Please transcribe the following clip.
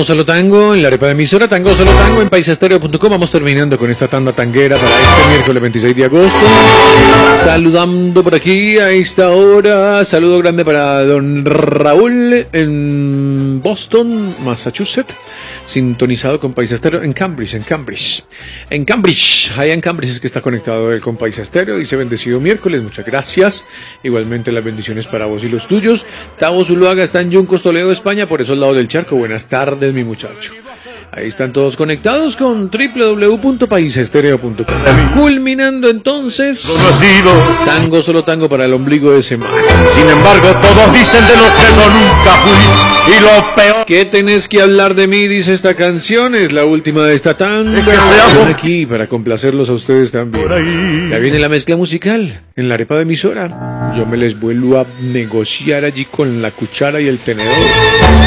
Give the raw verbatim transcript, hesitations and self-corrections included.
Tango Solo Tango, en la arepa de emisora, Tango Solo Tango, en paisastereo punto com. Vamos terminando con esta tanda tanguera para este miércoles veintiséis de agosto. Saludando por aquí a esta hora. Saludo grande para don Raúl en Boston, Massachusetts. Sintonizado con Paisastereo en Cambridge, en Cambridge. En Cambridge, allá en Cambridge es que está conectado él con Paisastereo. Dice bendecido miércoles, muchas gracias. Igualmente las bendiciones para vos y los tuyos. Tavo Zuluaga está en Yuncos, Toledo, España, por esos lados del charco. Buenas tardes, mi muchacho. Ahí están todos conectados con doble u doble u doble u punto paisastereo punto com. Culminando entonces Tango Solo Tango para el ombligo de semana. Sin embargo, todos dicen de lo que yo nunca fui. Y lo peor ¿qué tenés que hablar de mí? Dice esta canción. Es la última de esta tanda. Es que seamos aquí para complacerlos a ustedes también. Ya viene la mezcla musical en la arepa de emisora. Yo me les vuelvo a negociar allí con la cuchara y el tenedor.